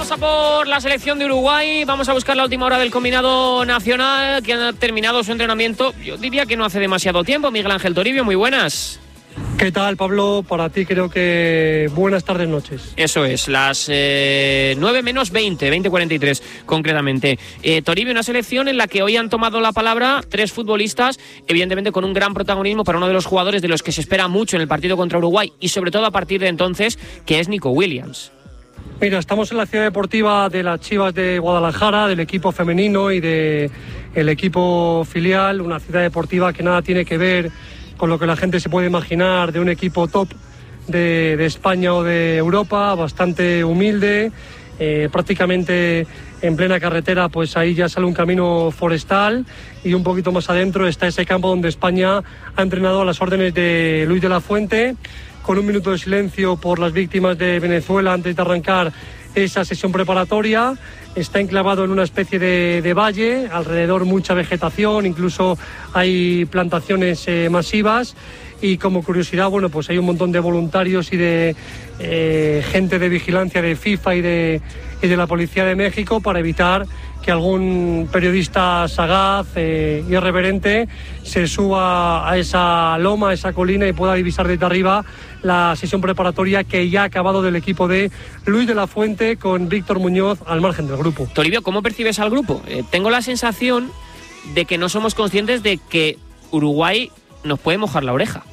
Vamos a por la selección de Uruguay, vamos a buscar la última hora del combinado nacional que ha terminado su entrenamiento, yo diría que no hace demasiado tiempo. Miguel Ángel Toribio, muy buenas. ¿Qué tal, Pablo? Para ti creo que buenas tardes, noches. Eso es, las 9 menos 20:43 concretamente. Toribio, una selección en la que hoy han tomado la palabra 3 futbolistas, evidentemente con un gran protagonismo para uno de los jugadores de los que se espera mucho en el partido contra Uruguay y sobre todo a partir de entonces, que es Nico Williams. Mira, estamos en la ciudad deportiva de las Chivas de Guadalajara, del equipo femenino y del equipo filial, una ciudad deportiva que nada tiene que ver con lo que la gente se puede imaginar de un equipo top de España o de Europa, bastante humilde, prácticamente en plena carretera, pues ahí ya sale un camino forestal y un poquito más adentro está ese campo donde España ha entrenado a las órdenes de Luis de la Fuente, con un minuto de silencio por las víctimas de Venezuela antes de arrancar esa sesión preparatoria. Está enclavado en una especie de valle, alrededor mucha vegetación, incluso hay plantaciones masivas. Y como curiosidad, bueno, pues hay un montón de voluntarios y de gente de vigilancia de FIFA y de la Policía de México para evitar que algún periodista sagaz, irreverente, se suba a esa loma, a esa colina y pueda divisar desde arriba la sesión preparatoria que ya ha acabado del equipo de Luis de la Fuente con Víctor Muñoz al margen del grupo. Toribio, ¿cómo percibes al grupo? Tengo la sensación de que no somos conscientes de que Uruguay nos puede mojar la oreja.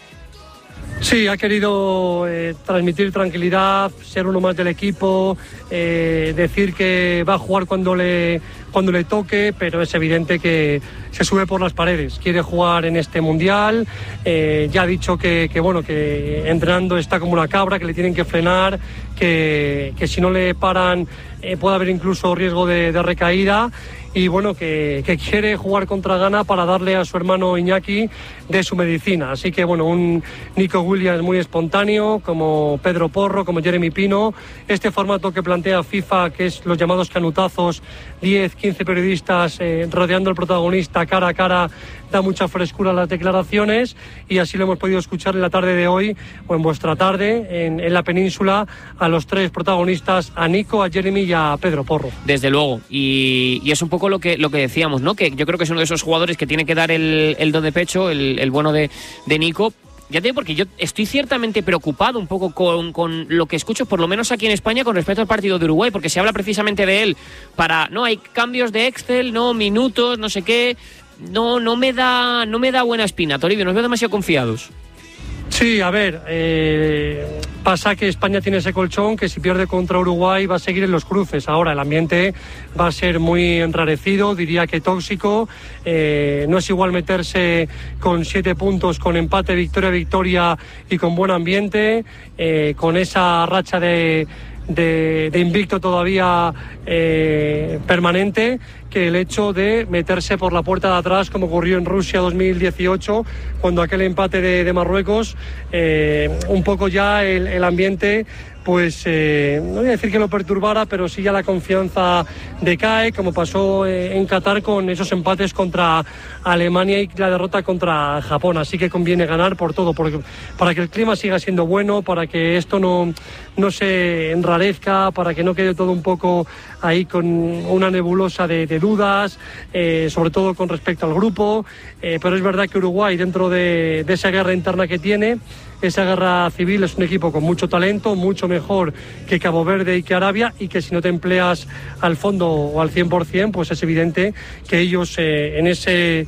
Sí, ha querido transmitir tranquilidad, ser uno más del equipo, decir que va a jugar cuando le toque, pero es evidente que se sube por las paredes. Quiere jugar en este mundial, ya ha dicho que entrenando está como una cabra, que le tienen que frenar, que si no le paran puede haber incluso riesgo de recaída. Y bueno, que quiere jugar contra Ghana para darle a su hermano Iñaki de su medicina. Así que bueno, un Nico Williams muy espontáneo, como Pedro Porro, como Jeremy Pino. Este formato que plantea FIFA, que es los llamados canutazos, 10, 15 periodistas rodeando al protagonista cara a cara, da mucha frescura a las declaraciones y así lo hemos podido escuchar en la tarde de hoy o en vuestra tarde en la península a los 3 protagonistas, a Nico, a Jeremy y a Pedro Porro. Desde luego, y es un poco lo que decíamos, ¿no? Que yo creo que es uno de esos jugadores que tiene que dar el do de pecho, el bueno de Nico. Ya te digo, porque yo estoy ciertamente preocupado un poco con lo que escucho, por lo menos aquí en España, con respecto al partido de Uruguay, porque se habla precisamente de él no hay cambios de Excel, no minutos, no sé qué. No me da buena espina, Toribio, nos veo demasiado confiados. Sí, a ver, pasa que España tiene ese colchón que si pierde contra Uruguay va a seguir en los cruces. Ahora el ambiente va a ser muy enrarecido, diría que tóxico. No es igual meterse con 7 puntos, con empate, victoria y con buen ambiente, con esa racha de invicto todavía permanente, que el hecho de meterse por la puerta de atrás, como ocurrió en Rusia 2018, cuando aquel empate de Marruecos, un poco ya el ambiente, pues no voy a decir que lo perturbara, pero sí ya la confianza decae, como pasó en Qatar con esos empates contra Alemania y la derrota contra Japón. Así que conviene ganar por todo, para que el clima siga siendo bueno, para que esto no se enrarezca, para que no quede todo un poco ahí con una nebulosa de dudas, sobre todo con respecto al grupo. Pero es verdad que Uruguay, dentro de esa guerra interna que tiene, esa guerra civil, es un equipo con mucho talento, mucho mejor que Cabo Verde y que Arabia, y que si no te empleas al fondo o al 100%, pues es evidente que ellos en ese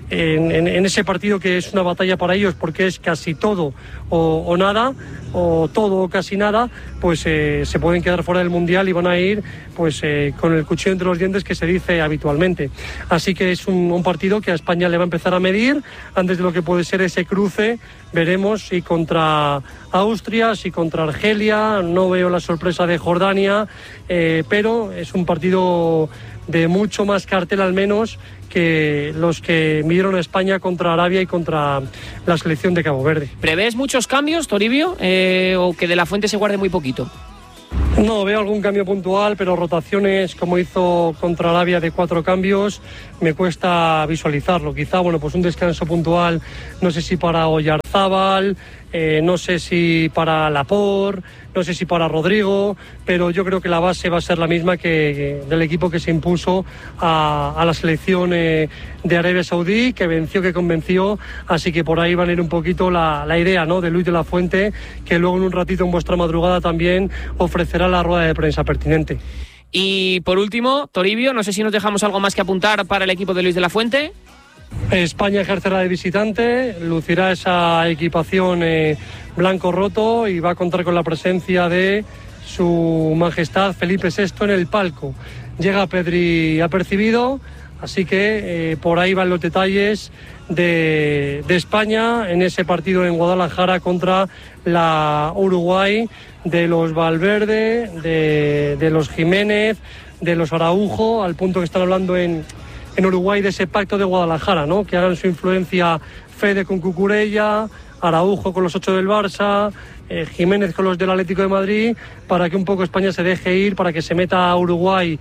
partido, que es una batalla para ellos porque es casi todo o nada, o todo o casi nada, pues se pueden quedar fuera del Mundial y van a ir pues con el cuchillo entre los dientes, que se dice habitualmente. Así que es un partido que a España le va a empezar a medir antes de lo que puede ser ese cruce. Veremos si contra Austria, si contra Argelia. No veo la sorpresa de Jordania, pero es un partido de mucho más cartel al menos que los que midieron a España contra Arabia y contra la selección de Cabo Verde. ¿Prevés muchos cambios, Toribio, o que de la Fuente se guarde muy poquito? No, veo algún cambio puntual, pero rotaciones como hizo contra Arabia de 4 cambios me cuesta visualizarlo. Quizá, pues un descanso puntual, no sé si para Oyarzábal, no sé si para Laporte, no sé si para Rodrigo, pero yo creo que la base va a ser la misma que del equipo que se impuso a la selección de Arabia Saudí, que venció, que convenció, así que por ahí va a ir un poquito la idea, ¿no?, de Luis de la Fuente, que luego en un ratito en vuestra madrugada también ofrecerá la rueda de prensa pertinente. Y por último, Toribio, no sé si nos dejamos algo más que apuntar para el equipo de Luis de la Fuente. España ejercerá de visitante, lucirá esa equipación blanco-roto y va a contar con la presencia de su majestad Felipe VI en el palco. Llega Pedri apercibido, así que por ahí van los detalles de España en ese partido en Guadalajara contra la Uruguay, de los Valverde, de los Jiménez, de los Araujo, al punto que están hablando en Uruguay de ese pacto de Guadalajara, ¿no?, que hagan su influencia Fede con Cucurella, Araujo con los 8 del Barça, Jiménez con los del Atlético de Madrid, para que un poco España se deje ir, para que se meta a Uruguay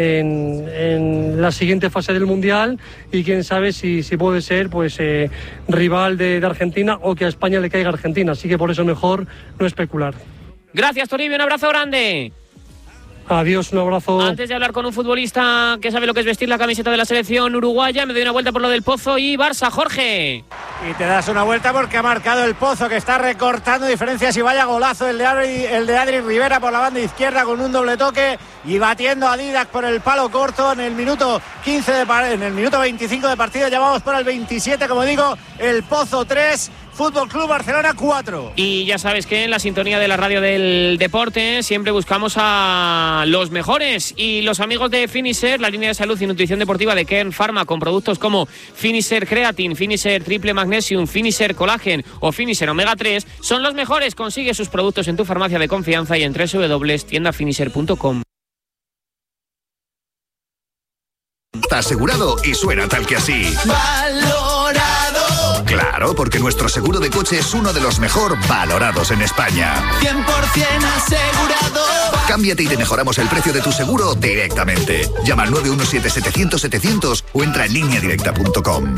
en la siguiente fase del Mundial, y quién sabe si puede ser pues rival de Argentina, o que a España le caiga Argentina, así que por eso mejor no especular. Gracias, Toribio, un abrazo grande. Adiós, un abrazo. Antes de hablar con un futbolista que sabe lo que es vestir la camiseta de la selección uruguaya, me doy una vuelta por lo del Pozo y Barça, Jorge. Y te das una vuelta porque ha marcado el Pozo, que está recortando diferencias, y vaya golazo el de Adri Rivera por la banda izquierda con un doble toque y batiendo a Didac por el palo corto en el minuto 25 de partido. Ya vamos por el 27, como digo, el Pozo 3, Fútbol Club Barcelona 4. Y ya sabes que en la sintonía de la radio del deporte siempre buscamos a los mejores, y los amigos de Finisher, la línea de salud y nutrición deportiva de Kern Pharma, con productos como Finisher Creatine, Finisher Triple Magnesium, Finisher Collagen o Finisher Omega 3, son los mejores. Consigue sus productos en tu farmacia de confianza y en www.tiendafinisher.com. Está asegurado y suena tal que así. Valorado. Claro, porque nuestro seguro de coche es uno de los mejor valorados en España. 100% asegurado. Cámbiate y te mejoramos el precio de tu seguro directamente. Llama al 917-700-700 o entra en lineadirecta.com.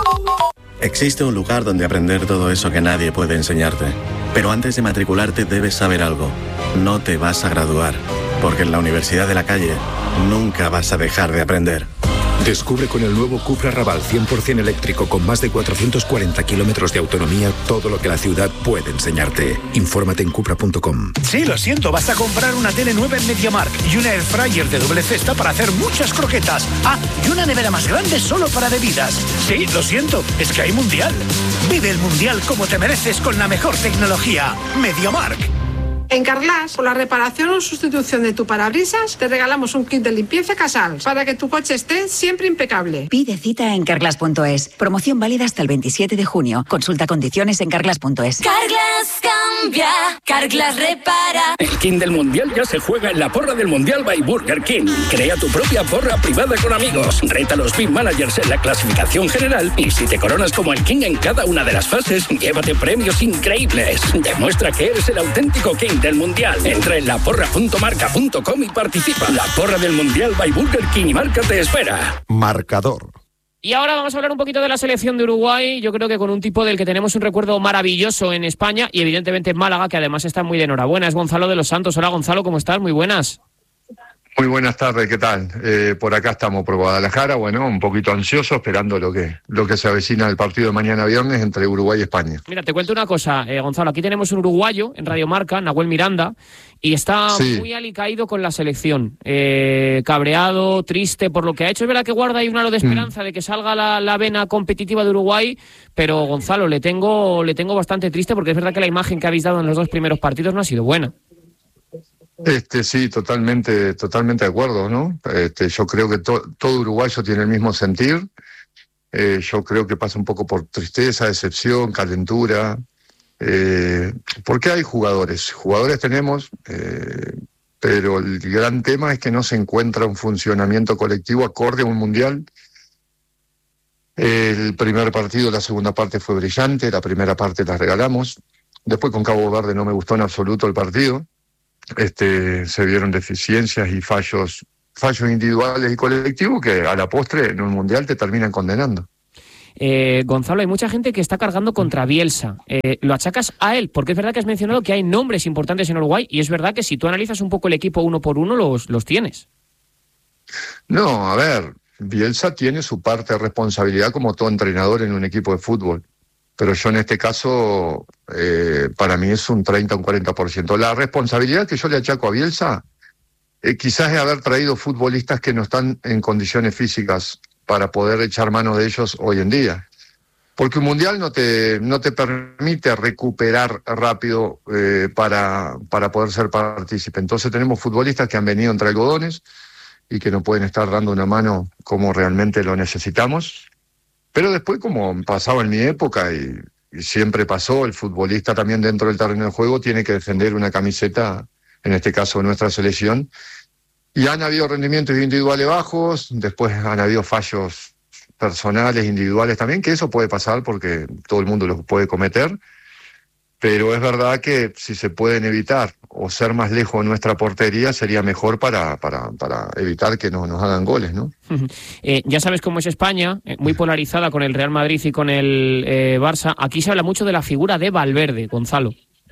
Existe un lugar donde aprender todo eso que nadie puede enseñarte. Pero antes de matricularte debes saber algo. No te vas a graduar, porque en la Universidad de la Calle nunca vas a dejar de aprender. Descubre con el nuevo Cupra Raval 100% eléctrico con más de 440 kilómetros de autonomía todo lo que la ciudad puede enseñarte. Infórmate en cupra.com. Sí, lo siento, vas a comprar una tele nueva en MediaMarkt y una airfryer de doble cesta para hacer muchas croquetas. Ah, y una nevera más grande solo para bebidas. Sí, lo siento, es que hay Mundial. Vive el Mundial como te mereces con la mejor tecnología. MediaMarkt. En Carglass, por la reparación o sustitución de tu parabrisas, te regalamos un kit de limpieza Casals para que tu coche esté siempre impecable. Pide cita en carglass.es. Promoción válida hasta el 27 de junio. Consulta condiciones en carglass.es. Carglass cambia, Carglass repara. El King del Mundial ya se juega en la porra del Mundial by Burger King. Crea tu propia porra privada con amigos. Reta a los Big Managers en la clasificación general y si te coronas como el King en cada una de las fases, llévate premios increíbles. Demuestra que eres el auténtico King del Mundial. Entra en laporra.marca.com y participa. La porra del Mundial by Burger King y Marca te espera. Marcador. Y ahora vamos a hablar un poquito de la selección de Uruguay. Yo creo que con un tipo del que tenemos un recuerdo maravilloso en España y evidentemente en Málaga, que además está muy de enhorabuena. Es Gonzalo de los Santos. Hola Gonzalo, ¿cómo estás? Muy buenas. Muy buenas tardes, ¿qué tal? Por acá estamos por Guadalajara, bueno, un poquito ansioso, esperando lo que se avecina el partido de mañana viernes entre Uruguay y España. Mira, te cuento una cosa, Gonzalo, aquí tenemos un uruguayo en Radio Marca, Nahuel Miranda, y está muy alicaído con la selección, cabreado, triste por lo que ha hecho. Es verdad que guarda ahí un halo de esperanza de que salga la vena competitiva de Uruguay, pero Gonzalo, le tengo bastante triste porque es verdad que la imagen que habéis dado en los dos primeros partidos no ha sido buena. Sí, totalmente de acuerdo, ¿no? Yo creo que todo uruguayo tiene el mismo sentir. Yo creo que pasa un poco por tristeza, decepción, calentura, porque hay jugadores tenemos, pero el gran tema es que no se encuentra un funcionamiento colectivo acorde a un mundial. El primer partido, la segunda parte fue brillante, la primera parte la regalamos, después con Cabo Verde no me gustó en absoluto el partido. Se vieron deficiencias y fallos individuales y colectivos que a la postre en un mundial te terminan condenando. Gonzalo, hay mucha gente que está cargando contra Bielsa. ¿Lo achacas a él? Porque es verdad que has mencionado que hay nombres importantes en Uruguay y es verdad que si tú analizas un poco el equipo uno por uno, los tienes. No, a ver, Bielsa tiene su parte de responsabilidad como todo entrenador en un equipo de fútbol. Pero yo en este caso, para mí es un 30 o un 40%. La responsabilidad que yo le achaco a Bielsa quizás es haber traído futbolistas que no están en condiciones físicas para poder echar mano de ellos hoy en día. Porque un mundial no te permite recuperar rápido para poder ser partícipe. Entonces tenemos futbolistas que han venido entre algodones y que no pueden estar dando una mano como realmente lo necesitamos. Pero después, como pasaba en mi época y siempre pasó, el futbolista también dentro del terreno de juego tiene que defender una camiseta, en este caso nuestra selección. Y han habido rendimientos individuales bajos, después han habido fallos personales, individuales también, que eso puede pasar porque todo el mundo los puede cometer. Pero es verdad que si se pueden evitar o ser más lejos de nuestra portería sería mejor para evitar que nos hagan goles, ¿no? Ya sabes cómo es España, muy polarizada con el Real Madrid y con el Barça. Aquí se habla mucho de la figura de Valverde, Gonzalo.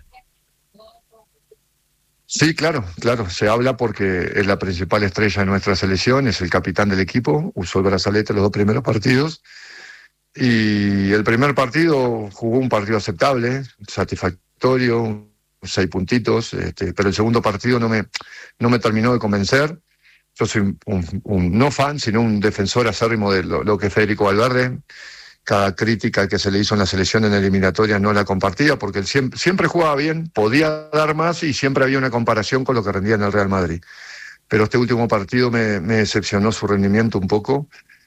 Sí, claro, se habla porque es la principal estrella de nuestra selección, es el capitán del equipo, usó el brazalete los 2 primeros partidos. Y el primer partido jugó un partido aceptable, satisfactorio, 6 puntitos, pero el segundo partido no me terminó de convencer. Yo soy un no fan, sino un defensor acérrimo de lo que es Federico Valverde. Cada crítica que se le hizo en la selección en eliminatoria no la compartía, porque él siempre jugaba bien, podía dar más y siempre había una comparación con lo que rendía en el Real Madrid. Pero este último partido me decepcionó su rendimiento un poco.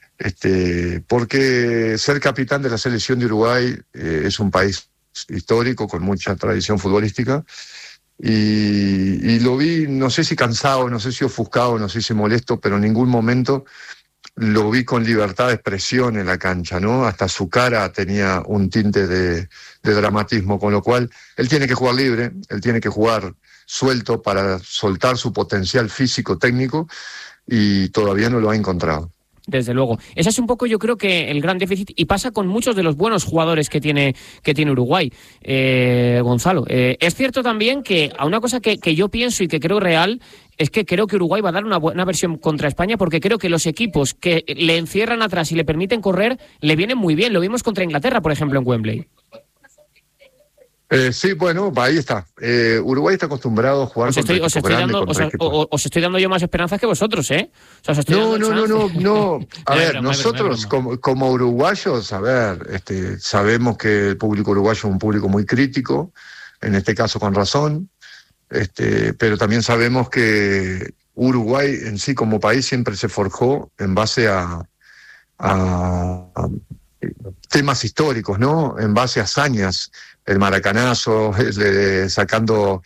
Porque ser capitán de la selección de Uruguay es un país histórico con mucha tradición futbolística y lo vi, no sé si cansado, no sé si ofuscado, no sé si molesto, pero en ningún momento lo vi con libertad de expresión en la cancha, ¿no? Hasta su cara tenía un tinte de dramatismo, con lo cual él tiene que jugar libre, él tiene que jugar suelto para soltar su potencial físico técnico y todavía no lo ha encontrado. Desde luego. Ese es un poco, yo creo, que el gran déficit, y pasa con muchos de los buenos jugadores que tiene Uruguay, Gonzalo. Es cierto también que a una cosa que yo pienso y que creo real es que creo que Uruguay va a dar una buena versión contra España, porque creo que los equipos que le encierran atrás y le permiten correr le vienen muy bien. Lo vimos contra Inglaterra, por ejemplo, en Wembley. Sí, bueno, ahí está. Uruguay está acostumbrado a jugar contra equipos grandes, os estoy dando yo más esperanzas que vosotros, ¿eh? O sea, No. A ver, nosotros como uruguayos, a ver, sabemos que el público uruguayo es un público muy crítico, en este caso con razón, pero también sabemos que Uruguay en sí como país siempre se forjó en base a temas históricos, ¿no? En base a hazañas, el maracanazo, sacando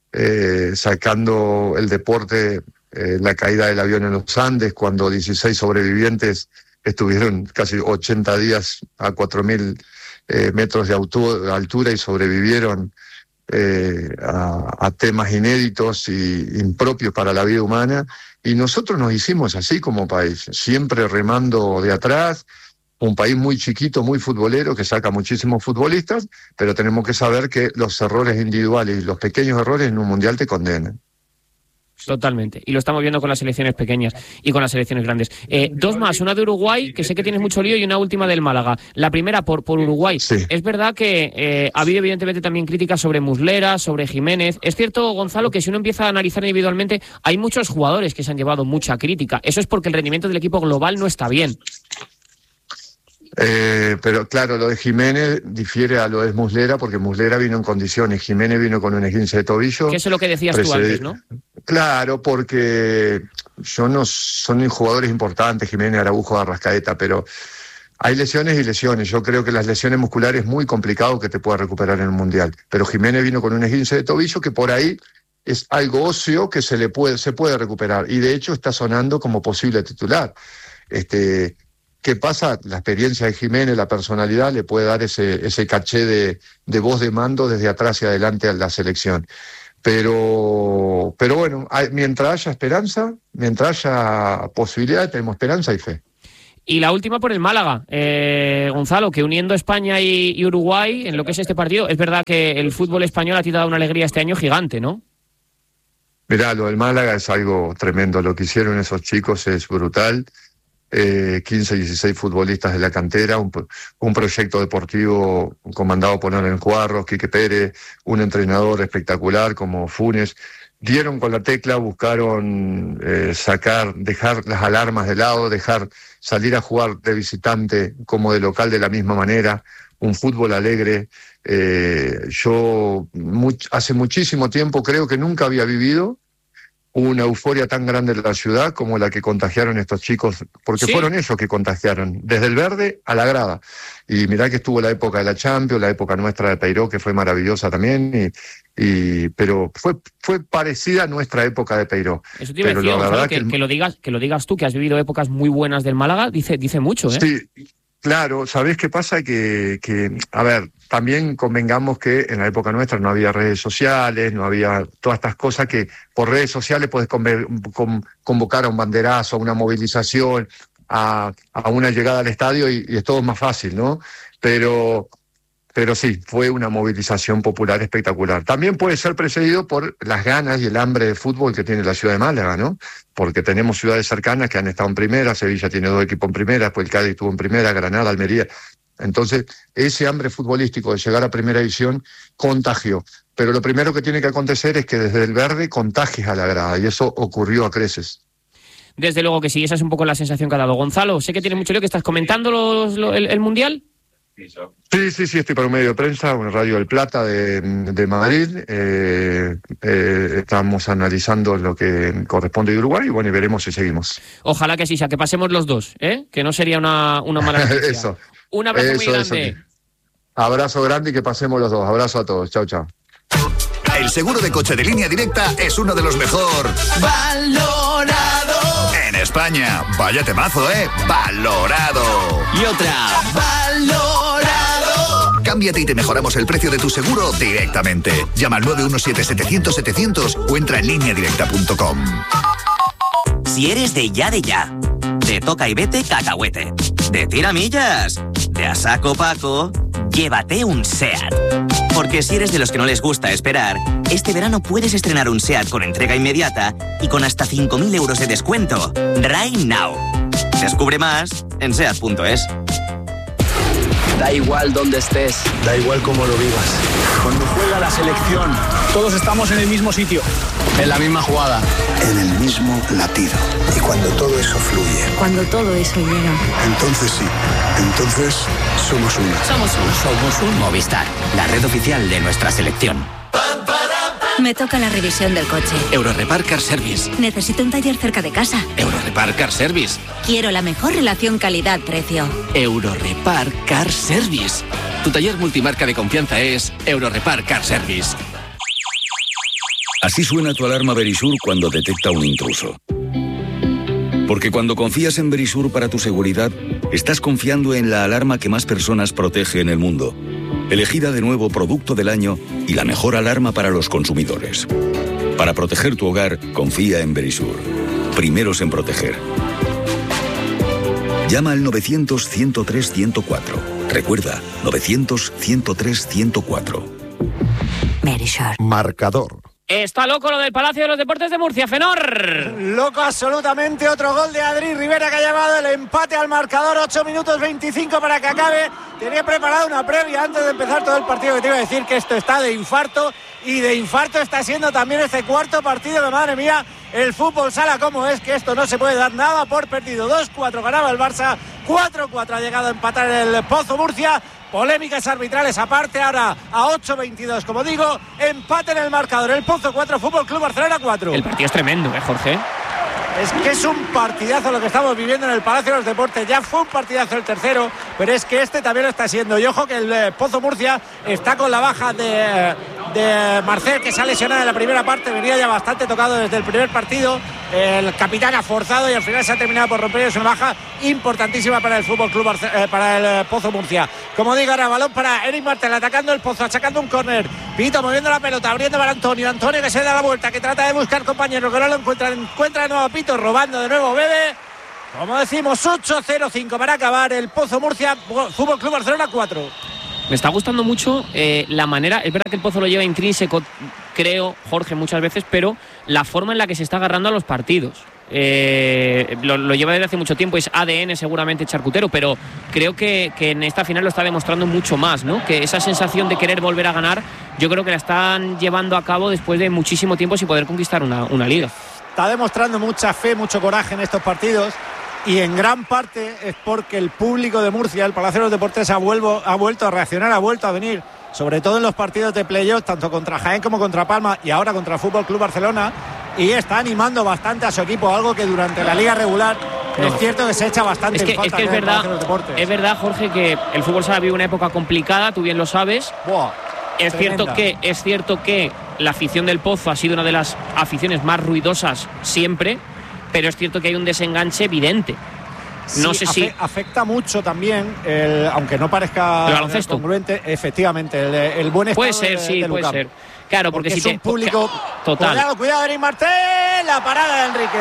el deporte, la caída del avión en los Andes, cuando 16 sobrevivientes estuvieron casi 80 días a 4.000 metros de altura y sobrevivieron a temas inéditos y impropios para la vida humana. Y nosotros nos hicimos así como país, siempre remando de atrás. Un país muy chiquito, muy futbolero, que saca muchísimos futbolistas, pero tenemos que saber que los errores individuales y los pequeños errores en un mundial te condenan. Totalmente, y lo estamos viendo con las selecciones pequeñas y con las selecciones grandes. 2 más, una de Uruguay, que sé que tienes mucho lío, y una última del Málaga. La primera por Uruguay. Sí. Es verdad que ha habido evidentemente también críticas sobre Muslera, sobre Jiménez. Es cierto, Gonzalo, que si uno empieza a analizar individualmente, hay muchos jugadores que se han llevado mucha crítica. Eso es porque el rendimiento del equipo global no está bien. Pero claro, lo de Jiménez difiere a lo de Muslera, porque Muslera vino en condiciones, Jiménez vino con un esguince de tobillo. Que eso es lo que decías tú antes, ¿no? Claro, porque son jugadores importantes, Jiménez, Araujo, Arrascaeta, pero hay lesiones y lesiones. Yo creo que las lesiones musculares es muy complicado que te puedas recuperar en un mundial. Pero Jiménez vino con un esguince de tobillo que por ahí es algo óseo que se puede recuperar. Y de hecho está sonando como posible titular. ¿Qué pasa? La experiencia de Jiménez, la personalidad, le puede dar ese caché de voz de mando desde atrás hacia adelante a la selección. Pero bueno, mientras haya esperanza, mientras haya posibilidad, tenemos esperanza y fe. Y la última por el Málaga, Gonzalo, que uniendo España y Uruguay en lo que es este partido, es verdad que el fútbol español a ti te ha dado una alegría este año gigante, ¿no? Mirá, lo del Málaga es algo tremendo, lo que hicieron esos chicos es brutal. 15, 16 futbolistas de la cantera, un proyecto deportivo comandado por Alan Juarros, Quique Pérez, un entrenador espectacular como Funes. Dieron con la tecla, buscaron dejar las alarmas de lado, dejar salir a jugar de visitante como de local de la misma manera, un fútbol alegre. Yo hace muchísimo tiempo creo que nunca había vivido una euforia tan grande en la ciudad como la que contagiaron estos chicos, porque fueron ellos que contagiaron, desde el verde a la grada. Y mirá que estuvo la época de la Champions, la época nuestra de Peiró, que fue maravillosa también, pero fue parecida a nuestra época de Peiró. Eso te iba a decir, la verdad que lo digas tú, que has vivido épocas muy buenas del Málaga, dice mucho, ¿eh? Sí. Claro, ¿sabés qué pasa? Que, a ver, también convengamos que en la época nuestra no había redes sociales, no había todas estas cosas que por redes sociales podés convocar a un banderazo, a una movilización, a una llegada al estadio y es todo más fácil, ¿no? Pero sí, fue una movilización popular espectacular. También puede ser precedido por las ganas y el hambre de fútbol que tiene la ciudad de Málaga, ¿no? Porque tenemos ciudades cercanas que han estado en primera, Sevilla tiene 2 equipos en primera, después el Cádiz estuvo en primera, Granada, Almería. Entonces, ese hambre futbolístico de llegar a primera división contagió. Pero lo primero que tiene que acontecer es que desde el verde contagies a la grada, y eso ocurrió a creces. Desde luego que sí, esa es un poco la sensación que ha dado. Gonzalo, sé que tiene mucho lío, que estás comentando el Mundial. Sí, estoy para un medio de prensa, una Radio del Plata de Madrid. Estamos analizando lo que corresponde de Uruguay y bueno, y veremos si seguimos. Ojalá que sí, sea que pasemos los dos, que no sería una mala noticia. Eso. Un abrazo muy grande. Eso. Abrazo grande y que pasemos los dos. Abrazo a todos. Chao, chao. El seguro de coche de Línea Directa es uno de los mejor valorado en España. Vaya temazo, valorado. Y otra, valorado. Cámbiate y te mejoramos el precio de tu seguro directamente. Llama al 917-700-700 o entra en lineadirecta.com. Si eres de ya, de toca y vete cacahuete, de tiramillas, de a saco Paco, llévate un SEAT. Porque si eres de los que no les gusta esperar, este verano puedes estrenar un SEAT con entrega inmediata y con hasta 5.000 euros de descuento. Right now. Descubre más en SEAT.es. Da igual dónde estés, da igual cómo lo vivas. Cuando juega la selección, todos estamos en el mismo sitio, en la misma jugada, en el mismo latido. Y cuando todo eso fluye, cuando todo eso llega, entonces sí, entonces somos uno. Somos un Movistar, la red oficial de nuestra selección. Me toca la revisión del coche. Eurorepar Car Service. Necesito un taller cerca de casa. Eurorepar Car Service. Quiero la mejor relación calidad-precio. Eurorepar Car Service. Tu taller multimarca de confianza es Eurorepar Car Service. Así suena tu alarma Verisur cuando detecta un intruso. Porque cuando confías en Verisur para tu seguridad, estás confiando en la alarma que más personas protege en el mundo. Elegida de nuevo Producto del Año y la mejor alarma para los consumidores. Para proteger tu hogar, confía en Verisur. Primeros en proteger. Llama al 900-103-104. Recuerda, 900-103-104. Verisur. Marcador. Está loco lo del Palacio de los Deportes de Murcia, Fenor. Loco absolutamente, otro gol de Adri Rivera que ha llevado el empate al marcador, 8 minutos 25 para que acabe. Tenía preparada una previa antes de empezar todo el partido que te iba a decir que esto está de infarto, y de infarto está siendo también este cuarto partido, que madre mía, el fútbol sala como es, que esto no se puede dar nada por perdido. 2-4 ganaba el Barça, 4-4 ha llegado a empatar el Pozo Murcia. Polémicas arbitrales aparte, ahora a 8-22, como digo, empate en el marcador. El Pozo 4, Fútbol Club Barcelona 4. El partido es tremendo, Jorge. Es que es un partidazo lo que estamos viviendo en el Palacio de los Deportes. Ya fue un partidazo el tercero, pero es que este también lo está siendo. Y ojo que el Pozo Murcia está con la baja de Marcel, que se ha lesionado en la primera parte. Venía ya bastante tocado desde el primer partido. El capitán ha forzado y al final se ha terminado por romper. Es una baja importantísima para el Fútbol Club para el Pozo Murcia. Como digo, ahora balón para Eric Martel, atacando el Pozo, achacando un córner. Pito moviendo la pelota, abriendo para Antonio. Antonio que se da la vuelta, que trata de buscar compañeros, que no lo encuentra de nuevo a Pito, robando de nuevo Bebe. Como decimos, 8-0-5 para acabar el Pozo Murcia, Fútbol Club Barcelona 4. Me está gustando mucho la manera, es verdad que el Pozo lo lleva intrínseco, creo, Jorge, muchas veces, pero la forma en la que se está agarrando a los partidos. Lo lleva desde hace mucho tiempo, es ADN seguramente charcutero, pero creo que en esta final lo está demostrando mucho más, ¿no? Que esa sensación de querer volver a ganar, yo creo que la están llevando a cabo después de muchísimo tiempo sin poder conquistar una liga. Está demostrando mucha fe, mucho coraje en estos partidos. Y en gran parte es porque el público de Murcia, el Palacio de los Deportes, ha vuelto a reaccionar, ha vuelto a venir, sobre todo en los partidos de playoff, tanto contra Jaén como contra Palma y ahora contra el Fútbol Club Barcelona, y está animando bastante a su equipo, algo que durante la liga regular es cierto que se echa bastante en falta. Es verdad, Jorge, que el fútbol sala vive una época complicada, tú bien lo sabes. Es cierto que la afición del Pozo ha sido una de las aficiones más ruidosas siempre, pero es cierto que hay un desenganche evidente. No sé si afecta mucho también, aunque no parezca congruente, efectivamente, el buen estado puede ser, de puede ser. Claro, porque si es un público total. Cuidado, Eric Martel, la parada de Enrique.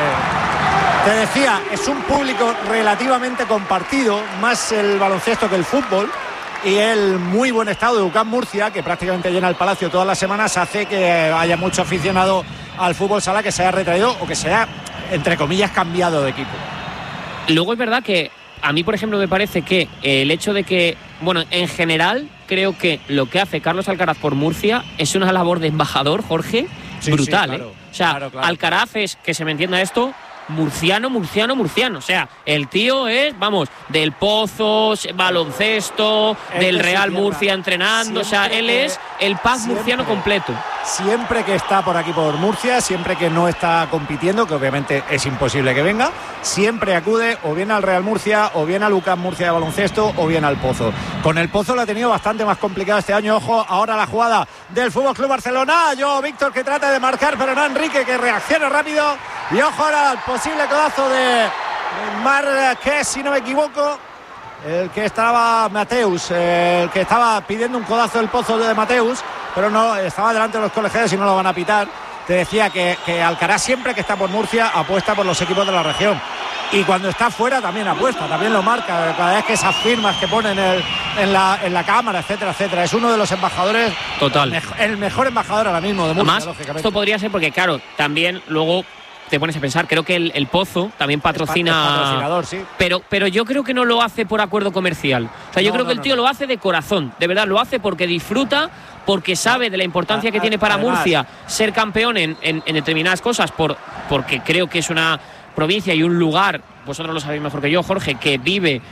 Te decía, es un público relativamente compartido, más el baloncesto que el fútbol, y el muy buen estado de UCAM Murcia, que prácticamente llena el Palacio todas las semanas, hace que haya mucho aficionado al fútbol sala que se haya retraído o que se haya, entre comillas, cambiado de equipo. Luego es verdad que a mí, por ejemplo, me parece que el hecho de que, bueno, en general creo que lo que hace Carlos Alcaraz por Murcia es una labor de embajador, Jorge, brutal, sí, claro, O sea, claro. Alcaraz es, que se me entienda esto, murciano. O sea, el tío es, vamos, del Pozo, baloncesto, del Real Murcia entrenando. O sea, él es el pack murciano completo. Siempre que está por aquí por Murcia, siempre que no está compitiendo, que obviamente es imposible que venga, siempre acude o bien al Real Murcia, o bien al UCAM Murcia de baloncesto, o bien al Pozo. Con el Pozo lo ha tenido bastante más complicado este año. Ojo, ahora la jugada del Fútbol Club Barcelona. Víctor, que trata de marcar, pero no Enrique, que reacciona rápido. Y ojo ahora al posible codazo de Marqués, si no me equivoco. El que estaba Mateus, el que estaba pidiendo un codazo del Pozo de Mateus, pero no, estaba delante de los colegiados y no lo van a pitar. Te decía que Alcaraz, siempre que está por Murcia, apuesta por los equipos de la región. Y cuando está fuera también apuesta, también lo marca. Cada vez que esas firmas que ponen en la cámara, etcétera, etcétera. Es uno de los embajadores. Total. El mejor embajador ahora mismo de Murcia, además, lógicamente. Esto podría ser porque, claro, también luego te pones a pensar, creo que el Pozo también patrocina, es patrocinador, sí. Pero yo creo que no lo hace por acuerdo comercial. O sea, yo creo que el tío lo hace de corazón, de verdad, lo hace porque disfruta, porque sabe de la importancia que tiene para Murcia ser campeón en determinadas cosas, porque creo que es una provincia y un lugar, vosotros lo sabéis mejor que yo, Jorge, que vive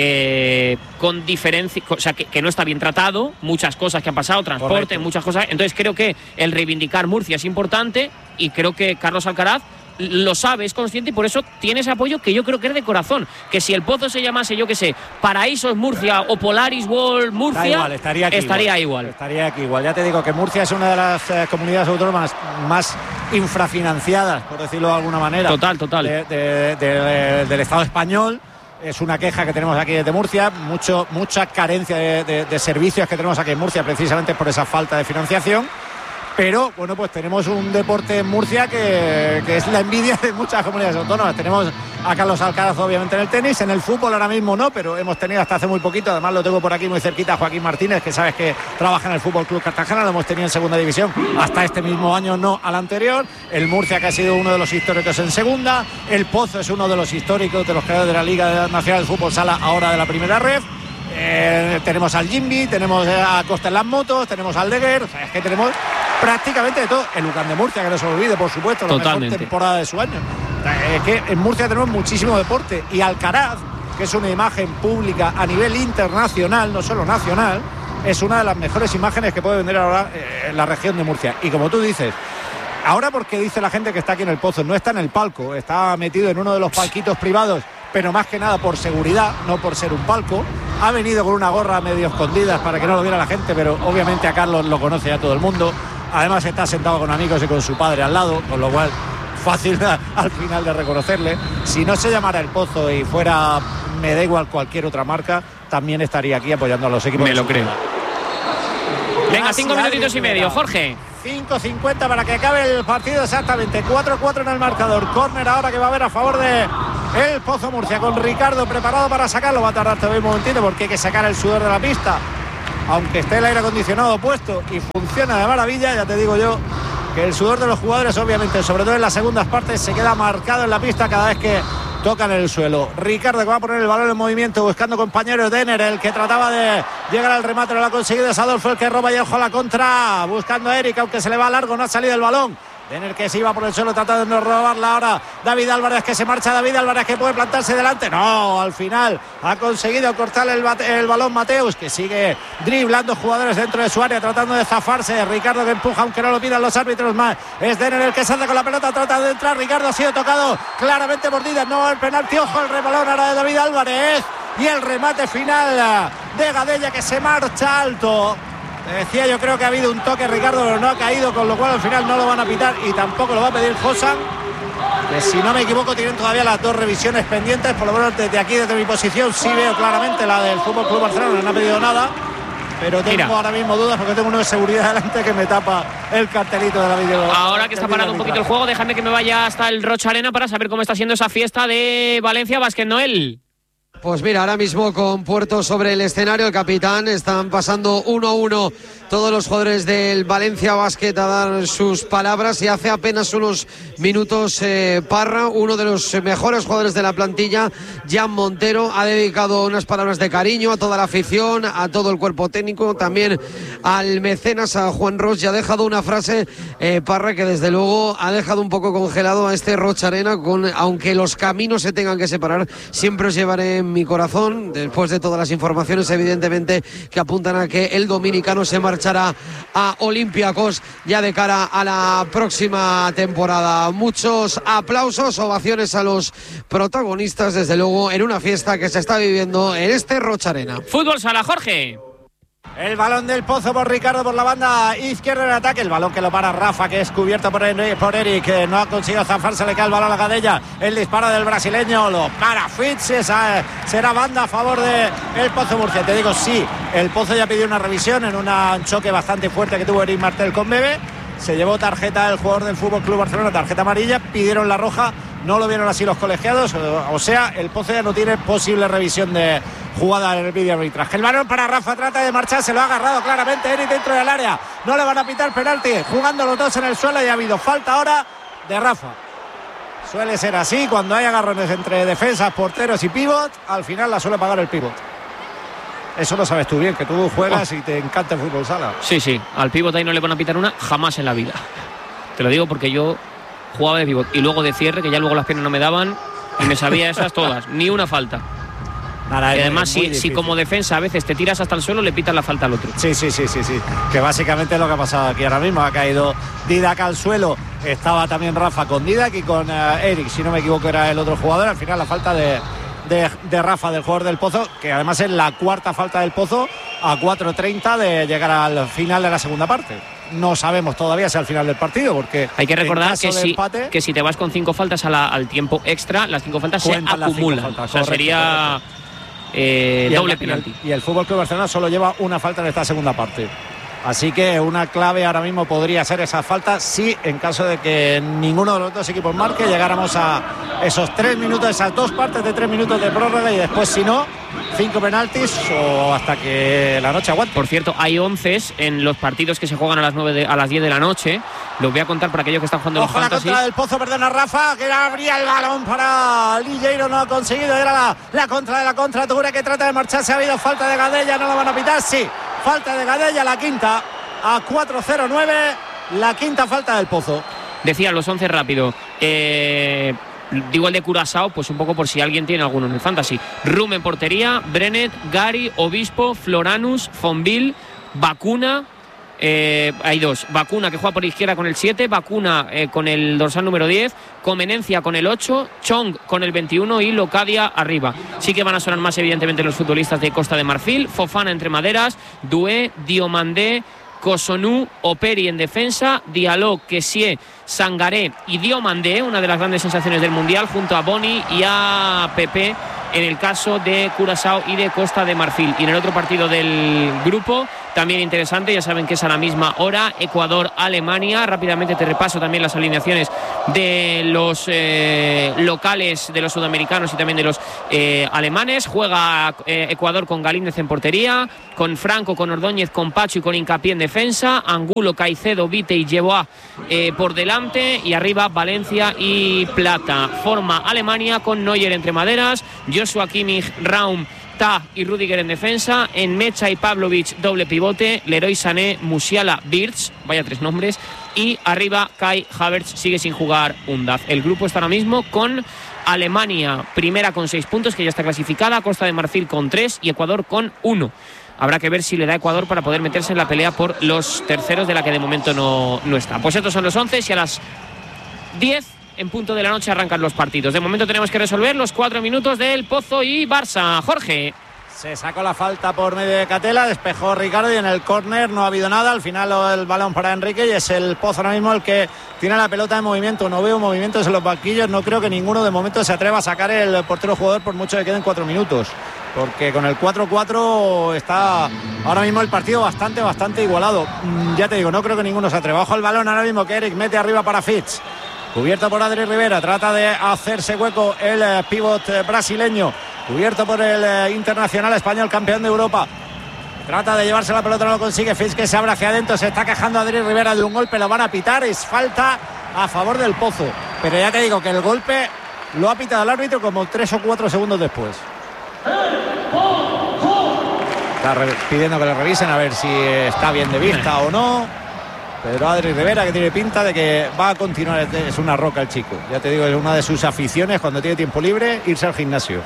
con diferencia, o sea, que no está bien tratado, muchas cosas que han pasado, transporte, correcto, muchas cosas. Entonces creo que el reivindicar Murcia es importante, y creo que Carlos Alcaraz lo sabe, es consciente, y por eso tiene ese apoyo, que yo creo que es de corazón. Que si el Pozo se llamase, yo que sé, Paraísos Murcia o Polaris World Murcia, estaría igual. Estaría aquí igual. Ya te digo que Murcia es una de las comunidades autónomas más infrafinanciadas, por decirlo de alguna manera. Total. Del Estado español. Es una queja que tenemos aquí desde Murcia, mucha carencia de servicios que tenemos aquí en Murcia, precisamente por esa falta de financiación. Pero bueno, pues tenemos un deporte en Murcia que es la envidia de muchas comunidades autónomas. Tenemos a Carlos Alcaraz, obviamente, en el tenis, en el fútbol ahora mismo no, pero hemos tenido hasta hace muy poquito, además lo tengo por aquí muy cerquita, Joaquín Martínez, que sabes que trabaja en el Fútbol Club Cartagena, lo hemos tenido en segunda división hasta este mismo año, no al anterior. El Murcia, que ha sido uno de los históricos en segunda. El Pozo es uno de los históricos de los creadores de la Liga Nacional de Fútbol Sala, ahora de la primera ref. Tenemos al Jimby, tenemos a Costa en las motos, tenemos al Deguer, o sea, es que tenemos prácticamente de todo. El UCAM de Murcia, que no se olvide, por supuesto, la mejor temporada de su año. Es que en Murcia tenemos muchísimo deporte, y Alcaraz, que es una imagen pública a nivel internacional, no solo nacional, es una de las mejores imágenes que puede vender ahora en la región de Murcia. Y como tú dices, ahora, porque dice la gente que está aquí en el Pozo, no está en el palco, está metido en uno de los palquitos privados, pero más que nada por seguridad, no por ser un palco. Ha venido con una gorra medio escondida para que no lo viera la gente, pero obviamente a Carlos lo conoce ya todo el mundo. Además está sentado con amigos y con su padre al lado, con lo cual fácil al final de reconocerle. Si no se llamara el Pozo y fuera, me da igual, cualquier otra marca, también estaría aquí apoyando a los equipos. Me lo creo. Venga, 5 minutitos y medio, Jorge. 5:50 para que acabe el partido, exactamente. 4-4 en el marcador. Córner ahora que va a haber a favor de el Pozo Murcia, con Ricardo preparado para sacarlo. Va a tardar todavía un momentito porque hay que sacar el sudor de la pista, aunque esté el aire acondicionado puesto y funciona de maravilla. Ya te digo yo que el sudor de los jugadores, obviamente, sobre todo en las segundas partes, se queda marcado en la pista cada vez que tocan el suelo. Ricardo, que va a poner el balón en movimiento buscando compañeros. Denner, el que trataba de llegar al remate, no lo ha conseguido. Es Adolfo el que roba y ojo a la contra, buscando a Eric, aunque se le va largo, no ha salido el balón. Denner, que se iba por el suelo tratando de no robarla ahora. David Álvarez, que se marcha. David Álvarez, que puede plantarse delante. No, al final ha conseguido cortar el balón Mateus, que sigue driblando jugadores dentro de su área, tratando de zafarse. Ricardo, que empuja, aunque no lo pidan los árbitros más. Es Denner el que salta con la pelota, trata de entrar. Ricardo ha sido tocado claramente por Díaz. No, el penalti, ojo, el rebalón ahora de David Álvarez. Y el remate final de Gadella, que se marcha alto. Decía, yo creo que ha habido un toque, Ricardo, pero no ha caído, con lo cual al final no lo van a pitar y tampoco lo va a pedir Josan, que si no me equivoco tienen todavía las dos revisiones pendientes. Por lo menos desde aquí, desde mi posición, sí veo claramente la del Fútbol Club Barcelona. No ha pedido nada, pero tengo ahora mismo dudas porque tengo uno de seguridad delante que me tapa el cartelito de la video. Ahora que está parando un poquito el juego, déjame que me vaya hasta el Rocha Arena para saber cómo está siendo esa fiesta de Valencia Basket, Noel. Pues mira, ahora mismo con Puerto sobre el escenario, el capitán, están pasando 1-1 todos los jugadores del Valencia Basket a dar sus palabras, y hace apenas unos minutos Parra, uno de los mejores jugadores de la plantilla, Jan Montero, ha dedicado unas palabras de cariño a toda la afición, a todo el cuerpo técnico, también al mecenas, a Juan Ros, y ha dejado una frase, Parra, que desde luego ha dejado un poco congelado a este Rocha Arena, aunque los caminos se tengan que separar, siempre os llevaré en mi corazón, después de todas las informaciones evidentemente que apuntan a que el dominicano se marchará a Olympiacos ya de cara a la próxima temporada. Muchos aplausos, ovaciones a los protagonistas, desde luego, en una fiesta que se está viviendo en este Rocha Arena. Fútbol sala, Jorge. El balón del Pozo por Ricardo por la banda izquierda en ataque. El balón que lo para Rafa, que es cubierto por Eric, que no ha conseguido zafarse, le cae el balón a Gadella. El disparo del brasileño lo para Fitz. Será banda a favor de el Pozo Murcia. Te digo, sí, el Pozo ya pidió una revisión en un choque bastante fuerte que tuvo Eric Martel con Bebe. Se llevó tarjeta el jugador del Fútbol Club Barcelona, tarjeta amarilla, pidieron la roja, no lo vieron así los colegiados, o sea, el Pozo ya no tiene posible revisión de jugada en el vídeo arbitraje. El balón para Rafa, trata de marchar, se lo ha agarrado claramente Eric dentro del área, no le van a pitar penalti, jugando los dos en el suelo, y ha habido falta ahora de Rafa. Suele ser así, cuando hay agarrones entre defensas, porteros y pívot, al final la suele pagar el pívot. Eso lo sabes tú bien, que tú juegas y te encanta el fútbol sala. Sí, al pívot ahí no le van a pitar una jamás en la vida. Te lo digo porque yo jugaba de pívot y luego de cierre, que ya luego las piernas no me daban y me sabía esas todas, ni una falta. Nada, y además, si como defensa a veces te tiras hasta el suelo, le pitas la falta al otro. Sí. Que básicamente es lo que ha pasado aquí ahora mismo. Ha caído Didac al suelo. Estaba también Rafa con Didac y con Eric, si no me equivoco, era el otro jugador. Al final la falta de Rafa, del jugador del Pozo, que además es la cuarta falta del Pozo a 4:30 de llegar al final de la segunda parte. No sabemos todavía si al final del partido, porque hay que recordar que si te vas con 5 faltas al tiempo extra, las 5 faltas se acumulan. O sea, sería doble penalti. Y el Fútbol Club Barcelona solo lleva una falta en esta segunda parte. Así que una clave ahora mismo podría ser esa falta, si en caso de que ninguno de los dos equipos marque, llegáramos a esos 3 minutos, esas dos partes de 3 minutos de prórroga, y después, si no, 5 penaltis o hasta que la noche aguante. Por cierto, hay 11 en los partidos que se juegan a las 10 de la noche. Los voy a contar para aquellos que están jugando en los fantasy. La contra del Pozo, perdona Rafa, que abría el balón para Ligeiro, no ha conseguido. Era la contra de la contra. Tugura, que trata de marcharse. Ha habido falta de Gadella, no lo van a pitar. Sí, falta de Gadella, la quinta a 4:09, la quinta falta del Pozo. Decía los 11 rápido. Digo el de Curazao, pues un poco por si alguien tiene alguno en el fantasy. Rum en portería, Brenet, Gary, Obispo, Floranus, Fonville, Vacuna. Hay dos: Vacuna, que juega por izquierda con el 7, Vacuna con el dorsal número 10, Comenencia con el 8, Chong con el 21 y Locadia arriba. Sí que van a sonar más evidentemente los futbolistas de Costa de Marfil. Fofana entre maderas, Doué, Diomandé, Cotonou, Operi en defensa, Diallo, Kessie, Sangaré y Diomandé, una de las grandes sensaciones del Mundial, junto a Boni y a Pepe en el caso de Curazao y de Costa de Marfil. Y en el otro partido del grupo, también interesante, ya saben que es a la misma hora, Ecuador-Alemania. Rápidamente te repaso también las alineaciones de los locales, de los sudamericanos y también de los alemanes. Juega Ecuador con Galíndez en portería, con Franco, con Ordóñez, con Pacho y con Hincapié en defensa, Angulo, Caicedo, Vite y Yeboah por delante, y arriba Valencia y Plata. Forma Alemania con Neuer entre maderas, Joshua Kimmich, Raum, Ta y Rüdiger en defensa, en Mecha y Pavlovic doble pivote, Leroy Sané, Musiala, Wirtz, vaya 3 nombres, y arriba Kai Havertz, sigue sin jugar Undav. El grupo está ahora mismo con Alemania primera con 6 puntos, que ya está clasificada, Costa de Marfil con 3 y Ecuador con 1. Habrá que ver si le da Ecuador para poder meterse en la pelea por los terceros, de la que de momento no está. Pues estos son los 11 y a las 10 en punto de la noche arrancan los partidos. De momento tenemos que resolver los 4 minutos del Pozo y Barça. Jorge. Se sacó la falta por medio de Catela, despejó Ricardo y en el córner no ha habido nada. Al final el balón para Enrique y es el Pozo ahora mismo el que tiene la pelota en movimiento. No veo movimientos en los banquillos, no creo que ninguno de momento se atreva a sacar el portero jugador por mucho que queden 4 minutos. Porque con el 4-4 está ahora mismo el partido bastante igualado. Ya te digo, no creo que ninguno se atreva. Ojo el balón ahora mismo que Eric mete arriba para Fitz. Cubierto por Adri Rivera, trata de hacerse hueco el pívot brasileño. Cubierto por el internacional español, campeón de Europa. Trata de llevarse la pelota, no lo consigue. Fitz que se abre hacia adentro, se está quejando Adri Rivera de un golpe, lo van a pitar, es falta a favor del Pozo. Pero ya te digo que el golpe lo ha pitado el árbitro como 3 o 4 segundos después. Está pidiendo que le revisen a ver si está bien de vista o no. Pedro Adri Rivera, que tiene pinta de que va a continuar. Es una roca el chico. Ya te digo, es una de sus aficiones cuando tiene tiempo libre, irse al gimnasio.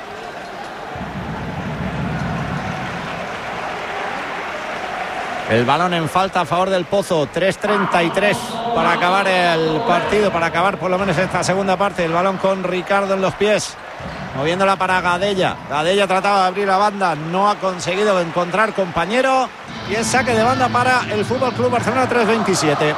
El balón en falta a favor del Pozo. 3:33 para acabar el partido, para acabar por lo menos esta segunda parte. El balón con Ricardo en los pies, moviéndola para Gadella. Gadella trataba de abrir la banda, no ha conseguido encontrar compañero. Y es saque de banda para el Fútbol Club Barcelona. 3:27.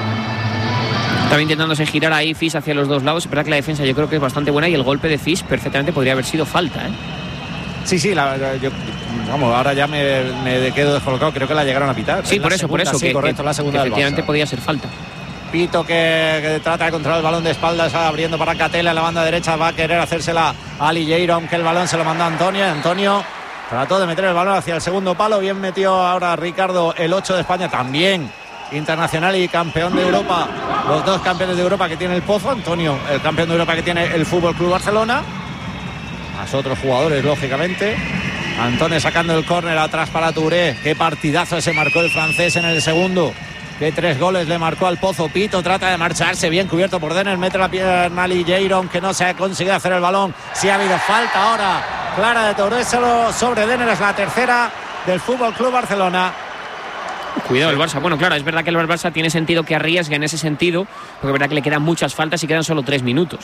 Estaba intentándose girar ahí Fis hacia los dos lados. Es verdad que la defensa yo creo que es bastante buena y el golpe de Fis perfectamente podría haber sido falta, ¿eh? Sí, yo, vamos, ahora ya me quedo descolocado. Creo que la llegaron a pitar. Sí, por eso, sí, correcto, la segunda que efectivamente podía ser falta. Pito que trata de controlar el balón de espaldas, abriendo para Catela en la banda derecha, va a querer hacérsela a Ligeiro, aunque el balón se lo mandó a Antonio. Antonio trató de meter el balón hacia el segundo palo, bien metió ahora Ricardo, el 8 de España, también internacional y campeón de Europa, los dos campeones de Europa que tiene el Pozo. Antonio, el campeón de Europa que tiene el Fútbol Club Barcelona, más otros jugadores lógicamente. Antonio sacando el córner atrás para Touré. Qué partidazo se marcó el francés en el segundo. Que 3 goles le marcó al Pozo. Pito trata de marcharse, bien cubierto por Denner, mete la pierna a Ligeiro, aunque no se ha conseguido hacer el balón. Sí ha habido falta ahora clara de Touré solo sobre Denner, es la tercera del Fútbol Club Barcelona. Cuidado el Barça. Bueno, claro, es verdad que el Barça tiene sentido que arriesgue en ese sentido, porque es verdad que le quedan muchas faltas y quedan solo 3 minutos.